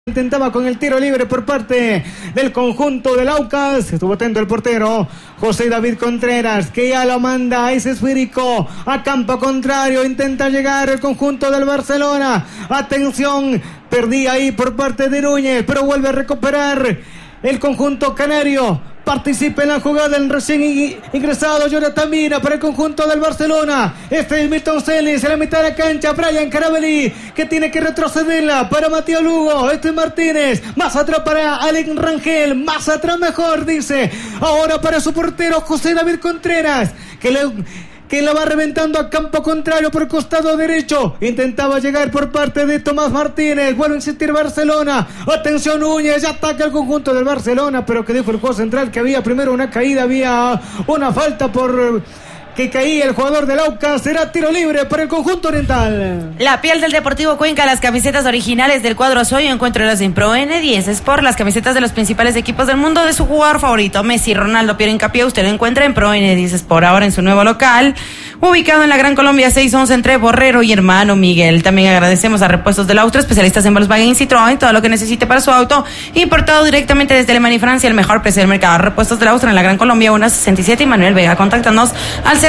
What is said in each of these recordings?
Intentaba con el tiro libre por parte del conjunto del Aucas. Estuvo atento el portero José David Contreras, que ya lo manda a ese esférico a campo contrario. Intenta llegar el conjunto del Barcelona. Atención, perdía ahí por parte de Núñez, pero vuelve a recuperar el conjunto canario. Participa en la jugada el recién ingresado Jonathan Mina para el conjunto del Barcelona. Este es Milton Celis en la mitad de la cancha. Brian Carabalí, que tiene que retrocederla para Matías Lugo. Este es Martínez, más atrás para Alex Rangel, más atrás mejor, dice. Ahora para su portero José David Contreras, que la va reventando a campo contrario por el costado derecho. Intentaba llegar por parte de Tomás Martínez. Vuelve a insistir Barcelona. Atención Núñez, ya ataca el conjunto del Barcelona, pero que dijo el juez central que había primero una caída, había una falta por que caía el jugador del Aucas. Será tiro libre para el conjunto oriental. La piel del Deportivo Cuenca, las camisetas originales del cuadro azul, encuéntralas en Pro N10 Sport, las camisetas de los principales equipos del mundo de su jugador favorito, Messi, Ronaldo, Piero Hincapié. Usted lo encuentra en Pro N10 Sport, ahora en su nuevo local, ubicado en la Gran Colombia 611 entre Borrero y Hermano Miguel. También agradecemos a Repuestos del Austria, especialistas en Volkswagen y Citroën, todo lo que necesite para su auto, importado directamente desde Alemania y Francia, el mejor precio del mercado. Repuestos del Austria en la Gran Colombia 167 y Manuel Vega. Contáctanos al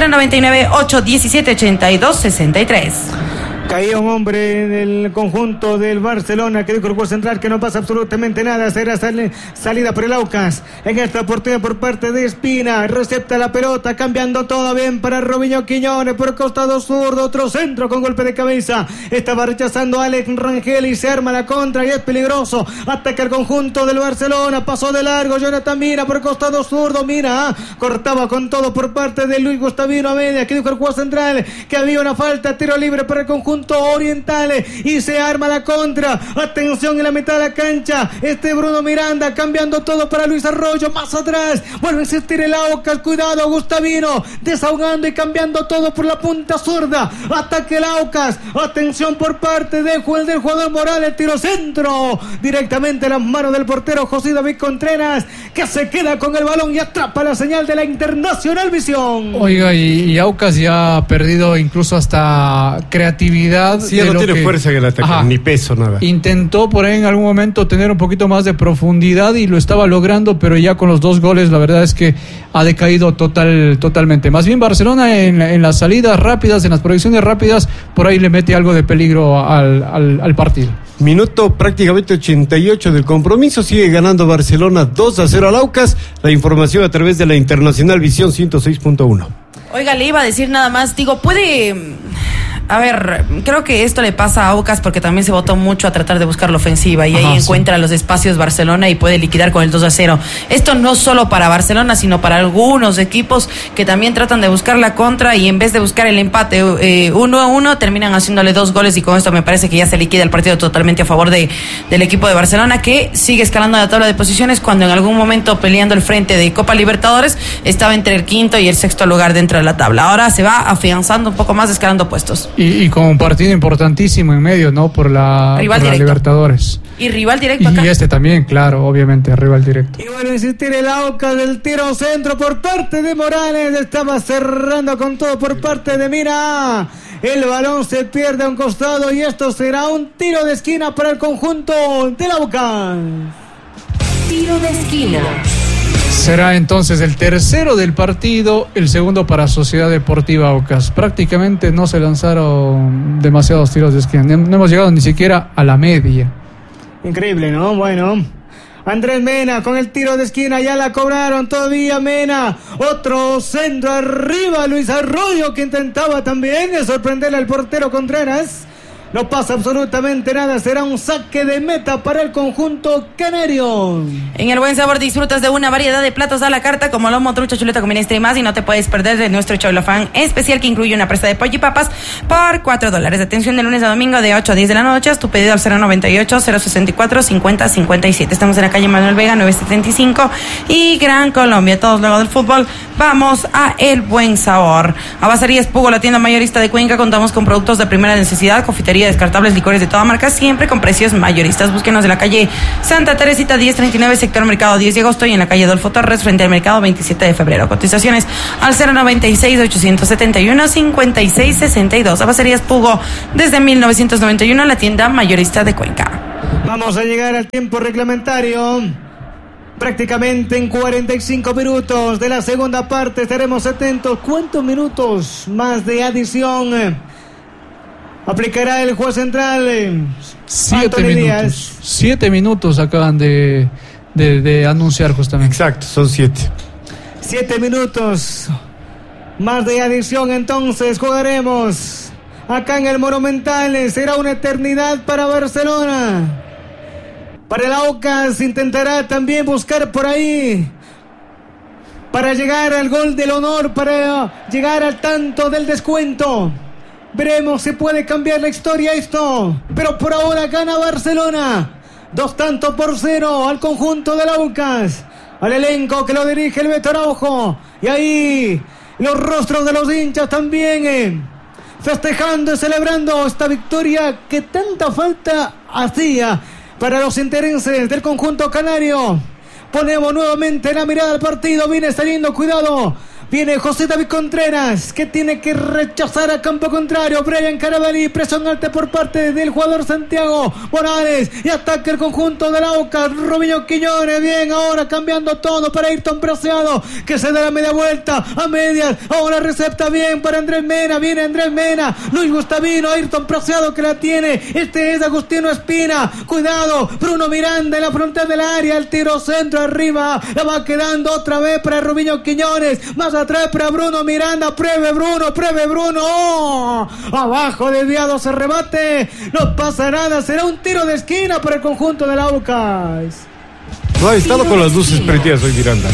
099-817-8263. Caía un hombre del conjunto del Barcelona, que dijo el juez central que no pasa absolutamente nada. Será salida por el Aucas. En esta oportunidad por parte de Espina. Recepta la pelota, cambiando todo bien para Robinho Quiñones por el costado zurdo. Otro centro con golpe de cabeza. Estaba rechazando a Alex Rangel y se arma la contra y es peligroso. Ataca el conjunto del Barcelona. Pasó de largo Jonathan Mina por el costado zurdo. Mina cortaba con todo por parte de Luis Gustavino Amedia, que dijo el juez central que había una falta. Tiro libre para el conjunto orientales y se arma la contra. Atención en la mitad de la cancha. Bruno Miranda cambiando todo para Luis Arroyo. Más atrás vuelve a insistir el Aucas. Cuidado Gustavino, desahogando y cambiando todo por la punta zurda. Ataque el Aucas. Atención por parte del jugador Morales. Tiro centro directamente a las manos del portero José David Contreras, que se queda con el balón y atrapa la señal de la Internacional Visión. Oiga, y Aucas ya ha perdido incluso hasta creatividad. Sí, ya no tiene fuerza en el ataque, ni peso, nada. Intentó por ahí en algún momento tener un poquito más de profundidad y lo estaba logrando, pero ya con los 2 goles la verdad es que ha decaído totalmente. Más bien Barcelona en las salidas rápidas, en las proyecciones rápidas, por ahí le mete algo de peligro al partido. Minuto prácticamente 88 del compromiso. Sigue ganando Barcelona 2-0 al Aucas. La información a través de la Internacional Visión 106.1. Oiga, le iba a decir nada más, puede... A ver, creo que esto le pasa a Aucas porque también se votó mucho a tratar de buscar la ofensiva y ahí encuentra los espacios Barcelona y puede liquidar con el 2-0. Esto no solo para Barcelona, sino para algunos equipos que también tratan de buscar la contra y en vez de buscar el empate 1-1, terminan haciéndole 2 goles y con esto me parece que ya se liquida el partido totalmente a favor del equipo de Barcelona, que sigue escalando la tabla de posiciones cuando en algún momento peleando el frente de Copa Libertadores estaba entre el 5º y el 6º lugar dentro de la tabla. Ahora se va afianzando un poco más, escalando puestos. Y con un partido importantísimo en medio, ¿no? Por la Libertadores. Y rival directo acá. Y este también, claro, obviamente, rival directo. Y bueno, insistir el Aucas del tiro centro por parte de Morales. Estaba cerrando con todo por parte de Mina. El balón se pierde a un costado y esto será un tiro de esquina para el conjunto del Aucas. Tiro de esquina. Será entonces el tercero del partido, el segundo para Sociedad Deportiva Aucas. Prácticamente no se lanzaron demasiados tiros de esquina, no hemos llegado ni siquiera a la media. Increíble, ¿no? Bueno, Andrés Mena con el tiro de esquina, ya la cobraron todavía Mena. Otro centro arriba, Luis Arroyo, que intentaba también sorprenderle al portero Contreras. No pasa absolutamente nada, será un saque de meta para el conjunto canario. En el Buen Sabor disfrutas de una variedad de platos a la carta como lomo, trucha, chuleta con minestra y más, y no te puedes perder de nuestro chaulafán especial que incluye una presa de pollo y papas por $4. Atención de lunes a domingo de 8 a 10 de la noche, haz tu pedido al 098-064-5057. Estamos en la calle Manuel Vega 975 y Gran Colombia. Todos luego del fútbol vamos a El Buen Sabor. Abazarías Pugo, la tienda mayorista de Cuenca. Contamos con productos de primera necesidad, confitería, descartables, licores de toda marca, siempre con precios mayoristas. Búsquenos en la calle Santa Teresita 1039, sector Mercado 10 de agosto, y en la calle Adolfo Torres frente al Mercado 27 de febrero. Cotizaciones al 096-871-5662. Abazarías Pugo, desde 1991, la tienda mayorista de Cuenca. Vamos a llegar al tiempo reglamentario. Prácticamente en 45 minutos de la segunda parte estaremos atentos. ¿Cuántos minutos más de adición aplicará el juez central? 7 minutos. 7 minutos acaban de anunciar justamente. Exacto, son 7. 7 minutos más de adición, entonces jugaremos acá en el Monumental. Será una eternidad para Barcelona. Para el Aucas intentará también buscar por ahí para llegar al gol del honor, para llegar al tanto del descuento. Veremos si puede cambiar la historia esto, pero por ahora gana Barcelona 2-0 al conjunto del Aucas, al elenco que lo dirige el Beto Araujo, y ahí los rostros de los hinchas también festejando y celebrando esta victoria que tanta falta hacía para los intereses del conjunto canario. Ponemos nuevamente la mirada al partido. Viene saliendo, cuidado. Viene José David Contreras, que tiene que rechazar a campo contrario. Brian Carabalí, presión alta por parte del jugador Santiago Morales. Y ataca el conjunto del Aucas. Robinho Quiñones, bien, ahora cambiando todo para Ayrton Preciado, que se da la media vuelta a medias. Ahora recepta bien para Andrés Mena. Viene Andrés Mena, Luis Gustavino, Ayrton Preciado que la tiene. Este es Agustino Espina. Cuidado, Bruno Miranda en la frontera del área. El tiro centro arriba. La va quedando otra vez para Robinho Quiñones. Más atrás para Bruno Miranda. Pruebe Bruno. ¡Oh! Abajo, desviado, se remate. No pasa nada. Será un tiro de esquina para el conjunto del Aucas. No ha estado con las luces prendidas hoy Miranda,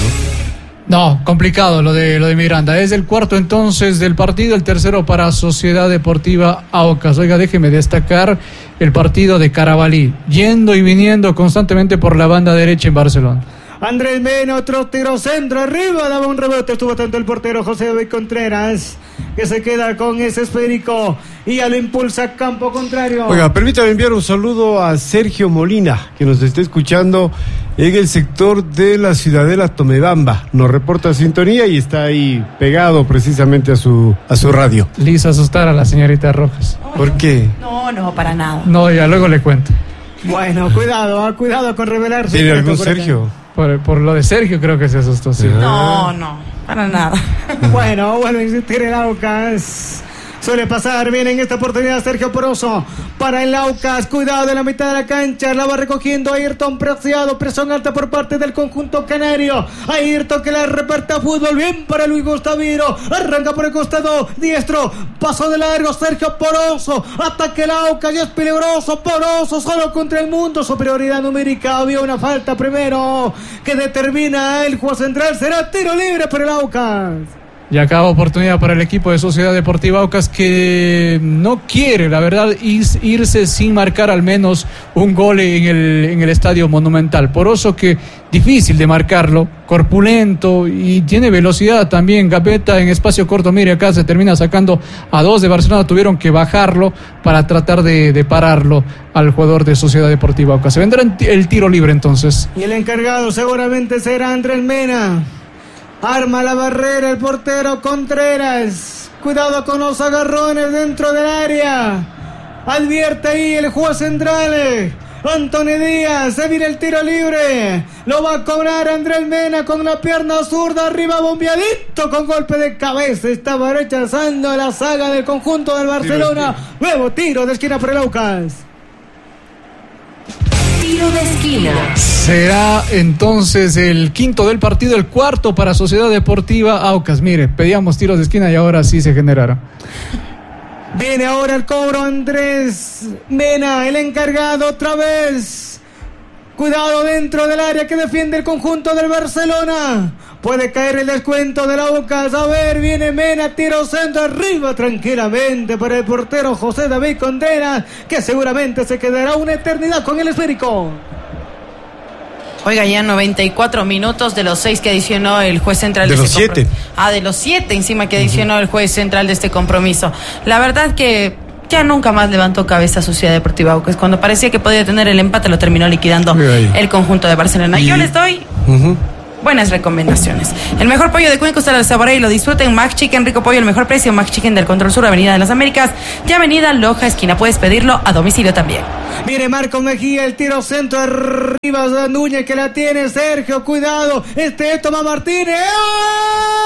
¿no? No, complicado lo de Miranda. Es el cuarto entonces del partido, el tercero para Sociedad Deportiva Aucas. Oiga, déjeme destacar el partido de Carabalí, yendo y viniendo constantemente por la banda derecha en Barcelona. Andrés Mena, otro tiro centro arriba, daba un rebote, estuvo tanto el portero José David Contreras, que se queda con ese esférico y ya lo impulsa a campo contrario. Oiga, permítame enviar un saludo a Sergio Molina, que nos está escuchando en el sector de la Ciudadela Tomebamba. Nos reporta sintonía y está ahí pegado precisamente a su radio. Le hizo asustar a la señorita Rojas. ¿Por qué? No, para nada. No, ya luego le cuento. Bueno, cuidado con revelarse. ¿Tiene algún Sergio? Por lo de Sergio creo que se asustó, sí. No, para nada. Bueno, vuelve a insistir el Aucas. Suele pasar bien en esta oportunidad Sergio Poroso para el Aucas. Cuidado de la mitad de la cancha. La va recogiendo Ayrton Preciado. Presión alta por parte del conjunto canario. Ayrton que la reparte a fútbol. Bien para Luis Gustavino. Arranca por el costado diestro. Paso de largo Sergio Poroso. Ataque el Aucas y es peligroso. Poroso solo contra el mundo. Superioridad numérica. Había una falta primero que determina el juez central. Será tiro libre para el Aucas. Y acaba oportunidad para el equipo de Sociedad Deportiva Aucas, que no quiere, la verdad, irse sin marcar al menos un gol en el Estadio Monumental. Poroso que difícil de marcarlo, corpulento y tiene velocidad también. Gavetta en espacio corto, mire acá se termina sacando a 2 de Barcelona. Tuvieron que bajarlo para tratar de pararlo al jugador de Sociedad Deportiva Aucas. Se vendrá el tiro libre entonces. Y el encargado seguramente será Andrés Mena. Arma la barrera el portero Contreras. Cuidado con los agarrones dentro del área. Advierte ahí el juez central. Anthony Díaz, se viene el tiro libre. Lo va a cobrar Andrés Mena con la pierna zurda arriba, bombeadito con golpe de cabeza. Estaba rechazando la saga del conjunto del Barcelona. Nuevo tiro de esquina para el Aucas. Tiro de esquina. Será entonces el quinto del partido, el cuarto para Sociedad Deportiva Aucas. Mire, pedíamos tiros de esquina y ahora sí se generaron. Viene ahora el cobro Andrés Mena, el encargado otra vez. Cuidado dentro del área que defiende el conjunto del Barcelona. Puede caer el descuento del Aucas. A ver, viene Mena, tiro centro arriba tranquilamente para el portero José David Contreras, que seguramente se quedará una eternidad con el esférico. Oiga, ya 94 minutos de los 6 que adicionó el juez central. De los 7. De los 7 encima que adicionó el juez central de este compromiso. La verdad que ya nunca más levantó cabeza Sociedad Deportiva Aucas. Cuando parecía que podía tener el empate, lo terminó liquidando el conjunto de Barcelona. Yo les doy buenas recomendaciones. El mejor pollo de Cuenca, usted lo saboree y lo disfruten. Max Chicken, rico pollo, el mejor precio. Max Chicken del Control Sur, Avenida de las Américas y Avenida Loja, esquina. Puedes pedirlo a domicilio también. Mire, Marco Mejía, el tiro centro arriba, Núñez que la tiene. Sergio, cuidado. Toma Martínez. ¡Oh!